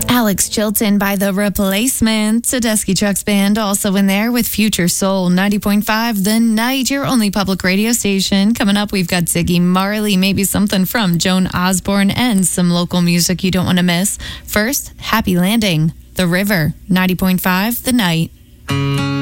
Alex Chilton by The Replacements. Tedeschi Trucks Band also in there with Future Soul. 90.5 The Night, your only public radio station. Coming up, we've got Ziggy Marley, maybe something from Joan Osborne, and some local music you don't want to miss. First, Happy Landing, The River. 90.5 The Night.